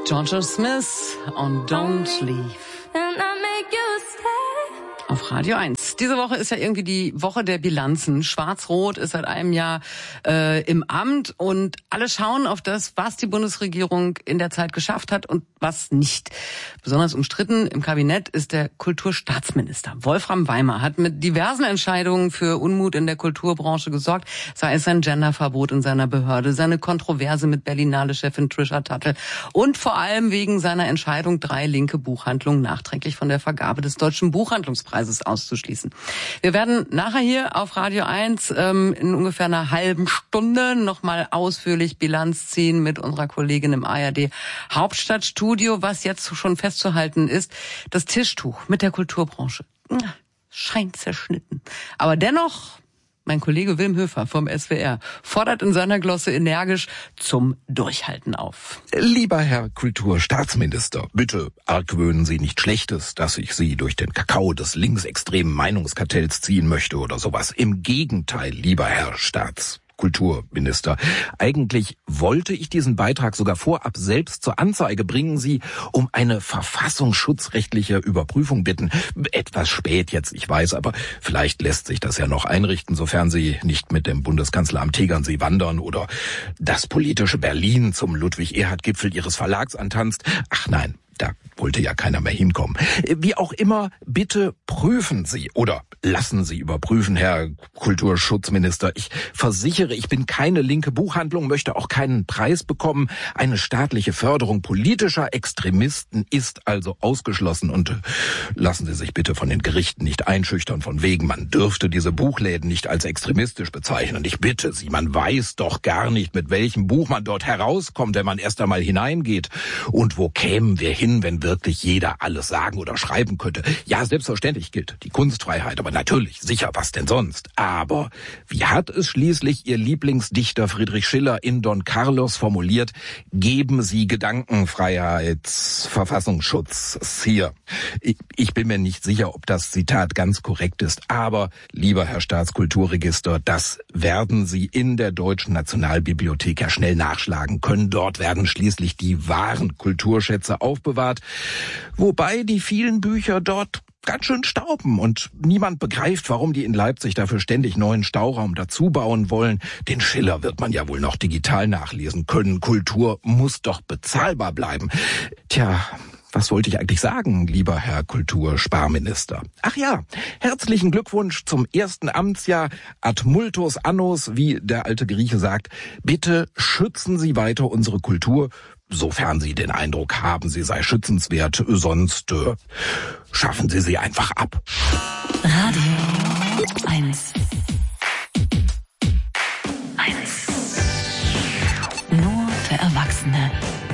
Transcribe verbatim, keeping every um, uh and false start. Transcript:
Georgia Smith und Don't Leave. Auf Radio eins. Diese Woche ist ja irgendwie die Woche der Bilanzen. Schwarz-Rot ist seit einem Jahr äh, im Amt und alle schauen auf das, was die Bundesregierung in der Zeit geschafft hat und was nicht. Besonders umstritten im Kabinett ist der Kulturstaatsminister. Wolfram Weimer hat mit diversen Entscheidungen für Unmut in der Kulturbranche gesorgt, sei es sein Genderverbot in seiner Behörde, seine Kontroverse mit Berlinale-Chefin Trisha Tuttle und vor allem wegen seiner Entscheidung, drei linke Buchhandlungen nachträglich von der Vergabe des Deutschen Buchhandlungspreises auszuschließen. Wir werden nachher hier auf Radio eins ähm, in ungefähr einer halben Stunde nochmal ausführlich Bilanz ziehen mit unserer Kollegin im A R D Hauptstadtstudio. Was jetzt schon festzuhalten ist, das Tischtuch mit der Kulturbranche scheint zerschnitten. Aber dennoch, mein Kollege Wilm Höfer vom S W R fordert in seiner Glosse energisch zum Durchhalten auf. Lieber Herr Kulturstaatsminister, bitte argwöhnen Sie nicht Schlechtes, dass ich Sie durch den Kakao des linksextremen Meinungskartells ziehen möchte oder sowas. Im Gegenteil, lieber Herr Staats Kulturminister. Eigentlich wollte ich diesen Beitrag sogar vorab selbst zur Anzeige bringen, Sie um eine verfassungsschutzrechtliche Überprüfung bitten. Etwas spät jetzt, ich weiß, aber vielleicht lässt sich das ja noch einrichten, sofern Sie nicht mit dem Bundeskanzler am Tegernsee wandern oder das politische Berlin zum Ludwig-Erhard-Gipfel Ihres Verlags antanzt. Ach nein, da wollte ja keiner mehr hinkommen. Wie auch immer, bitte prüfen Sie oder lassen Sie überprüfen, Herr Kulturschutzminister. Ich versichere, ich bin keine linke Buchhandlung, möchte auch keinen Preis bekommen. Eine staatliche Förderung politischer Extremisten ist also ausgeschlossen. Und lassen Sie sich bitte von den Gerichten nicht einschüchtern, von wegen, man dürfte diese Buchläden nicht als extremistisch bezeichnen. Ich bitte Sie, man weiß doch gar nicht, mit welchem Buch man dort herauskommt, wenn man erst einmal hineingeht. Und wo kämen wir hin, wenn wirklich jeder alles sagen oder schreiben könnte? Ja, selbstverständlich gilt die Kunstfreiheit, aber natürlich, sicher, was denn sonst? Aber wie hat es schließlich Ihr Lieblingsdichter Friedrich Schiller in Don Carlos formuliert? Geben Sie Gedankenfreiheit, Verfassungsschutz hier. Ich, ich bin mir nicht sicher, ob das Zitat ganz korrekt ist, aber, lieber Herr Staatskulturregister, das werden Sie in der Deutschen Nationalbibliothek ja schnell nachschlagen können. Dort werden schließlich die wahren Kulturschätze aufbewahrt, wobei die vielen Bücher dort ganz schön stauben und niemand begreift, warum die in Leipzig dafür ständig neuen Stauraum dazu bauen wollen. Den Schiller wird man ja wohl noch digital nachlesen können. Kultur muss doch bezahlbar bleiben. Tja, was wollte ich eigentlich sagen, lieber Herr Kultursparminister? Ach ja, herzlichen Glückwunsch zum ersten Amtsjahr. Ad multos annos, wie der alte Grieche sagt. Bitte schützen Sie weiter unsere Kultur, sofern Sie den Eindruck haben, sie sei schützenswert. Sonst äh, schaffen Sie sie einfach ab. Radio eins. eins. Nur für Erwachsene.